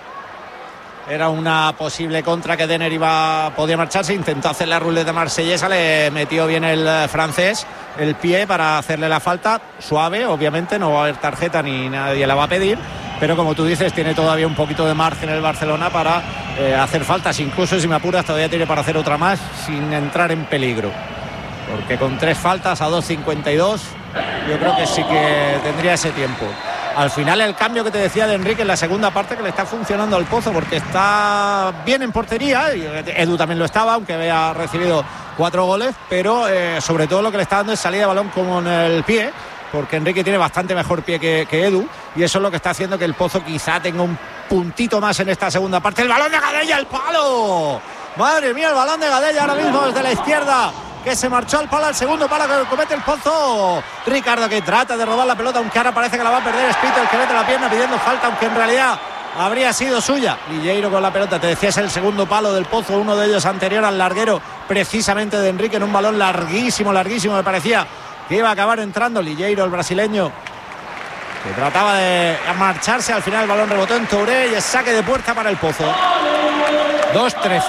Era una posible contra que Denner podía marcharse, intentó hacer la ruleta marsellesa, le metió bien el francés el pie para hacerle la falta, suave, obviamente, no va a haber tarjeta ni nadie la va a pedir, pero como tú dices, tiene todavía un poquito de margen el Barcelona para hacer faltas, incluso si me apuras todavía tiene para hacer otra más sin entrar en peligro, porque con 3 faltas a 2:52 yo creo que sí que tendría ese tiempo. Al final el cambio que te decía de Enrique en la segunda parte, que le está funcionando al Pozo porque está bien en portería, y Edu también lo estaba, aunque había recibido 4 goles, pero sobre todo lo que le está dando es salida de balón con el pie, porque Enrique tiene bastante mejor pie que Edu, y eso es lo que está haciendo que el Pozo quizá tenga un puntito más en esta segunda parte. El balón de Gadella, el palo, madre mía, el balón de Gadella ahora mismo desde la izquierda, que se marchó al palo, al segundo palo que comete el Pozo. Ricardo que trata de robar la pelota, aunque ahora parece que la va a perder. Es Pito el que mete la pierna pidiendo falta, aunque en realidad habría sido suya. Ligeiro con la pelota, te decía, es el segundo palo del Pozo, uno de ellos anterior al larguero precisamente de Enrique, en un balón larguísimo, me parecía que iba a acabar entrando. Ligeiro, el brasileño, que trataba de marcharse, al final el balón rebotó en Touré y es saque de puerta para el Pozo. 2:13.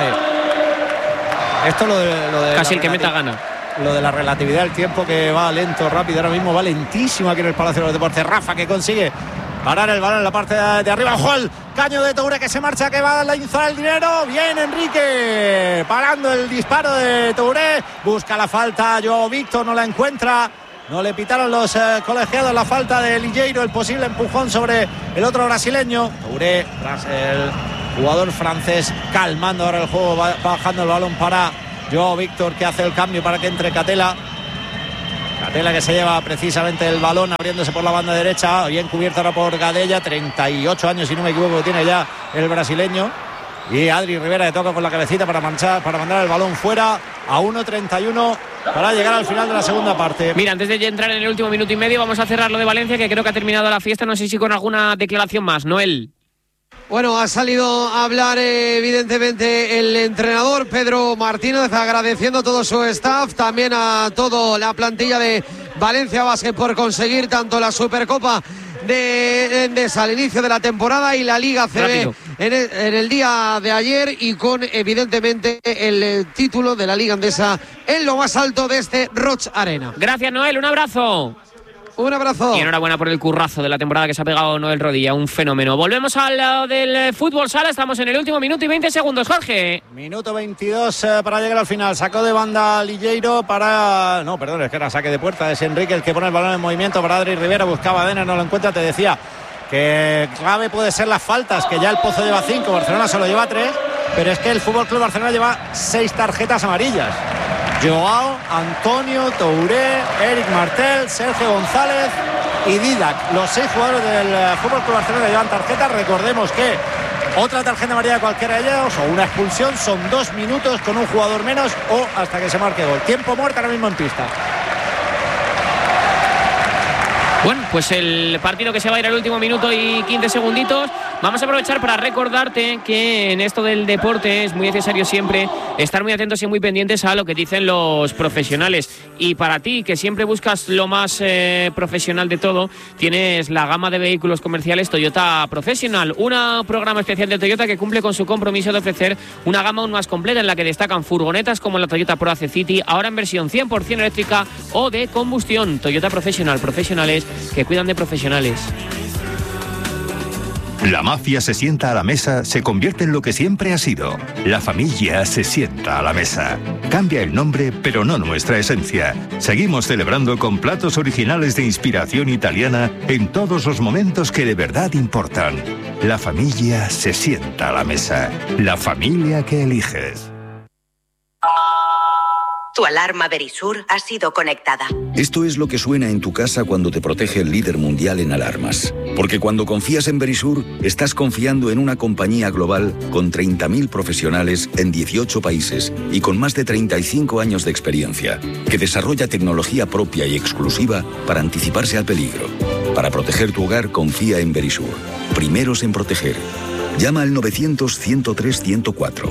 Esto lo de casi el que meta gana. Lo de la relatividad del tiempo, que va lento, rápido, ahora mismo va lentísimo aquí en el Palacio de los Deportes. Rafa que consigue parar el balón en la parte de arriba. ¡Ojo! El caño de Touré que se marcha, que va a lanzar el dinero. Bien Enrique, parando el disparo de Touré. Busca la falta, Joao Víctor no la encuentra. No le pitaron los colegiados la falta de Ligeiro, el posible empujón sobre el otro brasileño. Touré, tras el jugador francés, calmando ahora el juego, bajando el balón para Joao Víctor, que hace el cambio para que entre Catela. Catela que se lleva precisamente el balón, abriéndose por la banda derecha, bien cubierto ahora por Gadella, 38 años si no me equivoco tiene ya el brasileño. Y Adri Rivera le toca con la cabecita para mandar el balón fuera a 1:31 para llegar al final de la segunda parte. Mira, antes de entrar en el último minuto y medio, vamos a cerrar lo de Valencia, que creo que ha terminado la fiesta. No sé si con alguna declaración más, Noel. Bueno, ha salido a hablar evidentemente el entrenador Pedro Martínez, agradeciendo a todo su staff, también a toda la plantilla de Valencia Basket por conseguir tanto la Supercopa de Endesa al inicio de la temporada y la Liga CB en el día de ayer, y con evidentemente el título de la Liga Endesa en lo más alto de este Roig Arena. Gracias, Noel, un abrazo. Un abrazo. Y enhorabuena por el currazo de la temporada que se ha pegado Noel Rodilla, un fenómeno. Volvemos al lado del fútbol sala, estamos en el último minuto y 20 segundos, Jorge. Minuto 22 para llegar al final. Sacó de banda Ligeiro para... No, perdón, es que era saque de puerta. Es Enrique el que pone el balón en movimiento para Adri Rivera. Buscaba a Dena, no lo encuentra. Te decía que clave puede ser las faltas, que ya el Pozo lleva 5, Barcelona solo lleva 3, pero es que el FC Barcelona lleva 6 tarjetas amarillas. Joao, Antonio, Touré, Eric Martel, Sergio González y Didac. Los 6 jugadores del FC Barcelona llevan tarjetas. Recordemos que otra tarjeta amarilla de cualquiera de ellos o una expulsión son 2 minutos con un jugador menos o hasta que se marque gol. Tiempo muerto ahora mismo en pista. Bueno, pues el partido que se va a ir al último minuto y 15 segunditos. Vamos a aprovechar para recordarte que en esto del deporte es muy necesario siempre estar muy atentos y muy pendientes a lo que dicen los profesionales. Y para ti, que siempre buscas lo más profesional de todo, tienes la gama de vehículos comerciales Toyota Professional, un programa especial de Toyota que cumple con su compromiso de ofrecer una gama aún más completa en la que destacan furgonetas como la Toyota Pro AC City, ahora en versión 100% eléctrica o de combustión. Toyota Professional, profesionales que cuidan de profesionales. La mafia se sienta a la mesa, se convierte en lo que siempre ha sido. La familia se sienta a la mesa. Cambia el nombre, pero no nuestra esencia. Seguimos celebrando con platos originales de inspiración italiana en todos los momentos que de verdad importan. La familia se sienta a la mesa. La familia que eliges. Tu alarma Verisur ha sido conectada. Esto es lo que suena en tu casa cuando te protege el líder mundial en alarmas. Porque cuando confías en Verisur, estás confiando en una compañía global con 30.000 profesionales en 18 países y con más de 35 años de experiencia, que desarrolla tecnología propia y exclusiva para anticiparse al peligro. Para proteger tu hogar, confía en Verisur. Primeros en proteger. Llama al 900-103-104.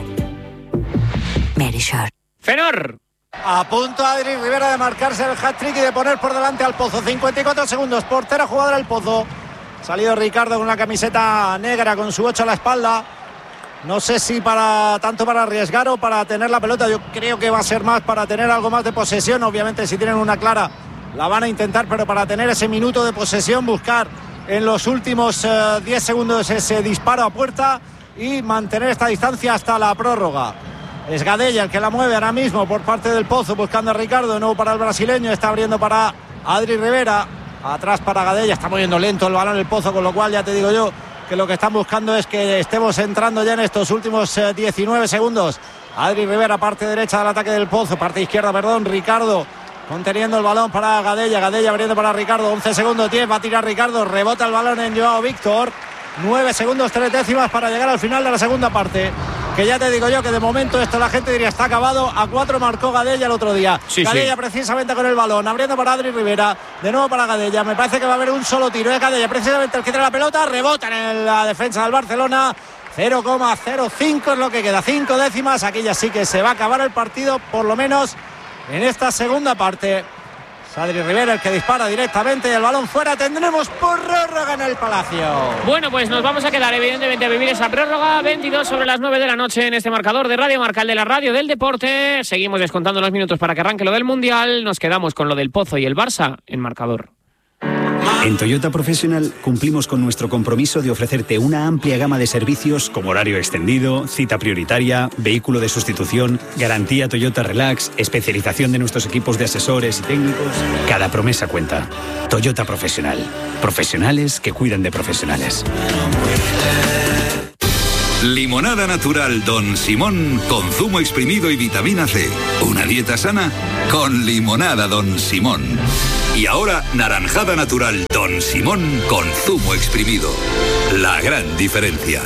Verisur. ¡Fenor! A punto Adri Rivera de marcarse el hat-trick y de poner por delante al Pozo. 54 segundos, portera jugadora del Pozo. Salido Ricardo con una camiseta negra con su 8 a la espalda. No sé si tanto para arriesgar o para tener la pelota. Yo creo que va a ser más para tener algo más de posesión. Obviamente si tienen una clara la van a intentar, pero para tener ese minuto de posesión, buscar en los últimos 10 segundos ese disparo a puerta y mantener esta distancia hasta la prórroga. Es Gadella el que la mueve ahora mismo por parte del Pozo, buscando a Ricardo, de nuevo para el brasileño, está abriendo para Adri Rivera, atrás para Gadella, está moviendo lento el balón el Pozo, con lo cual ya te digo yo que lo que están buscando es que estemos entrando ya en estos últimos 19 segundos. Adri Rivera, parte derecha del ataque del Pozo, parte izquierda, perdón, Ricardo conteniendo el balón para Gadella, Gadella abriendo para Ricardo, 11 segundos 10, va a tirar Ricardo, rebota el balón en Joao Víctor, 9 segundos 3 décimas para llegar al final de la segunda parte. Que ya te digo yo que de momento esto la gente diría está acabado. A 4 marcó Gadella el otro día. Sí, Gadella precisamente con el balón, abriendo para Adri Rivera, de nuevo para Gadella. Me parece que va a haber un solo tiro de Gadella, precisamente el que trae la pelota, rebota en la defensa del Barcelona. 0,05 es lo que queda, 5 décimas. Aquí ya sí que se va a acabar el partido, por lo menos en esta segunda parte. Adri Rivera el que dispara directamente, el balón fuera, tendremos prórroga en el Palacio. Bueno, pues nos vamos a quedar evidentemente a vivir esa prórroga. 22 sobre las 9 de la noche en este marcador de Radio Marca, el de la radio del deporte. Seguimos descontando los minutos para que arranque lo del Mundial. Nos quedamos con lo del Pozo y el Barça en marcador. En Toyota Professional cumplimos con nuestro compromiso de ofrecerte una amplia gama de servicios como horario extendido, cita prioritaria, vehículo de sustitución, garantía Toyota Relax, especialización de nuestros equipos de asesores y técnicos. Cada promesa cuenta. Toyota Professional. Profesionales que cuidan de profesionales. Limonada natural Don Simón con zumo exprimido y vitamina C. Una dieta sana con limonada Don Simón. Y ahora naranjada natural Don Simón con zumo exprimido. La gran diferencia.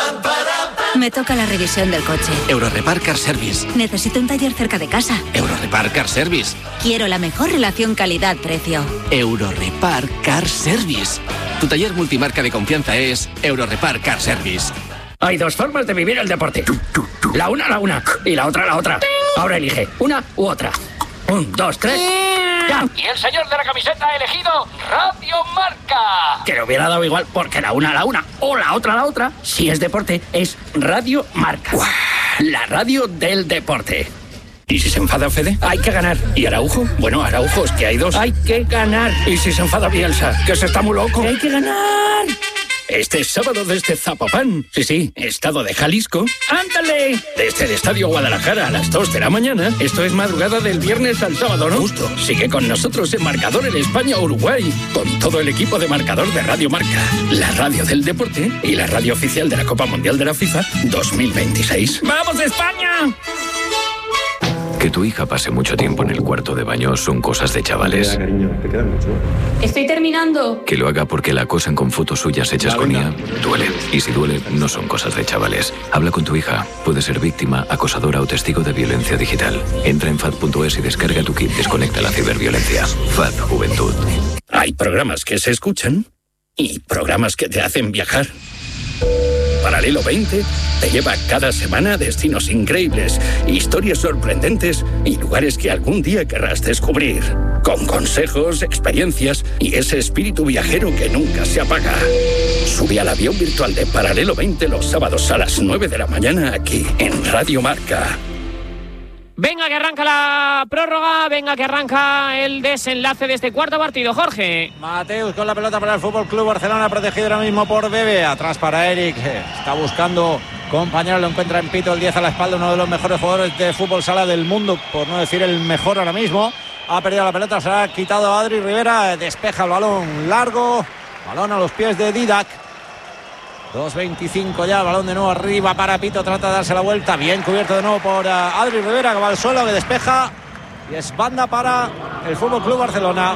Me toca la revisión del coche. Eurorepar Car Service. Necesito un taller cerca de casa. Eurorepar Car Service. Quiero la mejor relación calidad-precio. Eurorepar Car Service. Tu taller multimarca de confianza es Eurorepar Car Service. Hay dos formas de vivir el deporte. La una y la otra. Ahora elige una u otra. 1, 2, 3. ¡Ya! Y el señor de la camiseta ha elegido Radio Marca. Que le hubiera dado igual porque la una o la otra, si es deporte, es Radio Marca. ¡Uah! La radio del deporte. ¿Y si se enfada Fede? Hay que ganar. ¿Y Araujo? Bueno, Araujo, es que hay dos. Hay que ganar. ¿Y si se enfada Bielsa? Que se está muy loco. Hay que ganar. Este sábado desde Zapopan, sí, estado de Jalisco. ¡Ándale! Desde el Estadio Guadalajara a las 2 de la mañana. Esto es madrugada del viernes al sábado, ¿no? Justo. Sigue con nosotros en Marcador en España-Uruguay, con todo el equipo de Marcador de Radio Marca, la radio del deporte y la radio oficial de la Copa Mundial de la FIFA 2026. ¡Vamos, España! Que tu hija pase mucho tiempo en el cuarto de baño son cosas de chavales. Estoy terminando. Que lo haga porque la acosan con fotos suyas hechas con IA duele. Y si duele, no son cosas de chavales. Habla con tu hija. Puede ser víctima, acosadora o testigo de violencia digital. Entra en FAD.es y descarga tu kit Desconecta la ciberviolencia. FAD Juventud. Hay programas que se escuchan y programas que te hacen viajar. Paralelo 20 te lleva cada semana a destinos increíbles, historias sorprendentes y lugares que algún día querrás descubrir. Con consejos, experiencias y ese espíritu viajero que nunca se apaga. Sube al avión virtual de Paralelo 20 los sábados a las 9 de la mañana aquí en Radio Marca. Venga que arranca la prórroga, venga que arranca el desenlace de este cuarto partido, Jorge. Mateus con la pelota para el Fútbol Club Barcelona, protegido ahora mismo por Bebe. Atrás para Eric, está buscando compañero, lo encuentra en Pito, el 10 a la espalda, uno de los mejores jugadores de fútbol sala del mundo, por no decir el mejor ahora mismo. Ha perdido la pelota, se la ha quitado a Adri Rivera, despeja el balón largo, balón a los pies de Didac. 2.25 ya, balón de nuevo arriba para Pito, trata de darse la vuelta, bien cubierto de nuevo por Adri Rivera, que va al suelo, que despeja y es banda para el Fútbol Club Barcelona.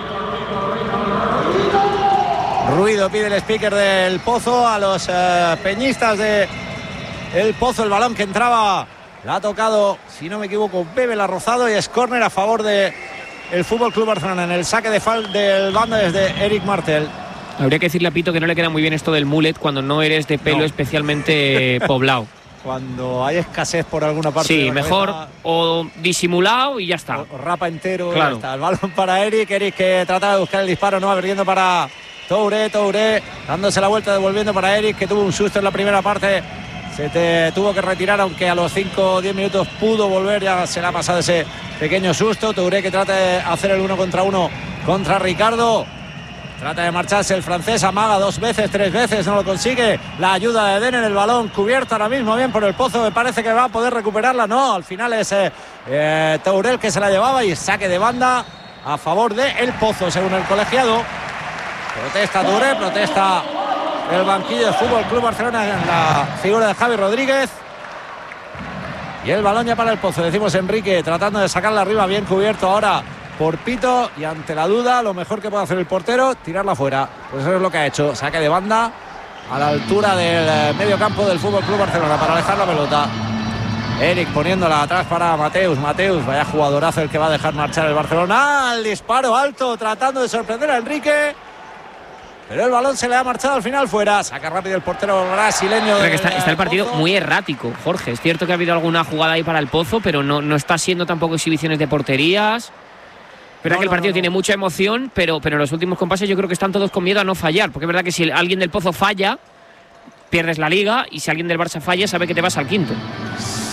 Ruido pide el speaker del Pozo a los peñistas de el Pozo, el balón que entraba, la ha tocado, si no me equivoco, Bebe, la ha rozado y es córner a favor de el Fútbol Club Barcelona en el saque de del banda desde Eric Martel. Habría que decirle a Pito que no le queda muy bien esto del mullet cuando no eres de pelo especialmente poblado. Cuando hay escasez por alguna parte. Sí, mejor cabeza, o disimulado y ya está. O rapa entero, claro. Ya está. El balón para Eric que trataba de buscar el disparo, no va perdiendo para Touré, dándose la vuelta, devolviendo para Eric, que tuvo un susto en la primera parte. Tuvo que retirar, aunque a los 5 o 10 minutos pudo volver, ya se le ha pasado ese pequeño susto. Touré que trata de hacer el 1 contra 1 contra Ricardo. Trata de marcharse el francés, amaga 2 veces, 3 veces, no lo consigue. La ayuda de Eden en el balón, cubierto ahora mismo bien por el Pozo, me parece que va a poder recuperarla. No, al final es Touré que se la llevaba y saque de banda a favor de el Pozo, según el colegiado. Protesta Touré, protesta el banquillo del Fútbol Club Barcelona en la figura de Javi Rodríguez. Y el balón ya para el Pozo, decimos Enrique, tratando de sacarla arriba, bien cubierto ahora por Pito, y ante la duda lo mejor que puede hacer el portero, tirarla fuera. Pues eso es lo que ha hecho, saque de banda a la altura del medio campo del Fútbol Club Barcelona para dejar la pelota. Eric poniéndola atrás para Mateus, vaya jugadorazo el que va a dejar marchar el Barcelona. El disparo alto tratando de sorprender a Enrique, pero el balón se le ha marchado al final fuera. Saca rápido el portero brasileño. Creo que está el partido muy errático, Jorge. Es cierto que ha habido alguna jugada ahí para el Pozo, pero no está siendo tampoco exhibiciones de porterías. Pero es que el partido tiene mucha emoción, pero en los últimos compases yo creo que están todos con miedo a no fallar. Porque es verdad que si alguien del Pozo falla, pierdes la Liga, y si alguien del Barça falla, sabe que te vas al quinto.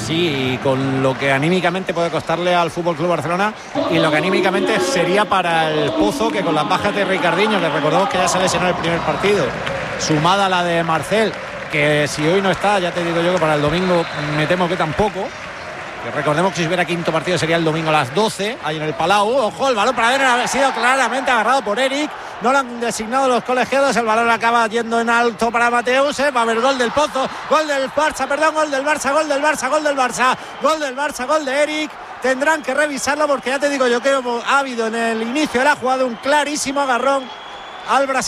Sí, y con lo que anímicamente puede costarle al FC Barcelona y lo que anímicamente sería para el Pozo, que con las bajas de Ricardiño, que recordemos que ya se lesionó el primer partido, sumada a la de Marcel, que si hoy no está, ya te digo yo que para el domingo me temo que tampoco. Que recordemos que si hubiera quinto partido sería el domingo a las 12, ahí en el Palau. Ojo, el balón para adentro ha sido claramente agarrado por Eric. No lo han designado los colegiados. El balón acaba yendo en alto para Mateus. Va a haber gol del Pozo, gol del Barça, gol del Barça, gol del Barça, gol del Barça, gol del Barça, gol de Eric. Tendrán que revisarlo porque ya te digo yo que ha habido en el inicio de la jugada un clarísimo agarrón al Brasil.